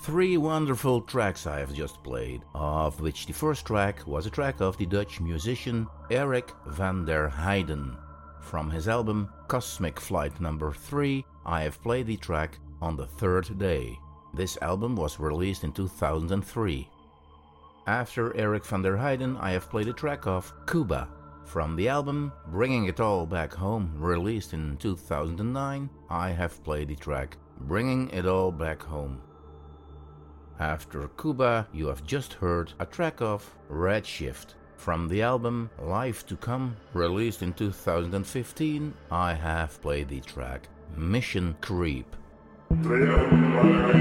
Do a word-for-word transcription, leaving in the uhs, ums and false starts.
Three wonderful tracks I have just played, of which the first track was a track of the Dutch musician Eric van der Heijden. From his album Cosmic Flight number three, I have played the track On the Third Day. This album was released in two thousand three. After Eric van der Heijden, I have played a track of Cuba. From the album Bringing It All Back Home, released in two thousand nine, I have played the track Bringing It All Back Home. After Cuba, you have just heard a track of Redshift. From the album Life to Come, released in two thousand fifteen, I have played the track Mission Creep.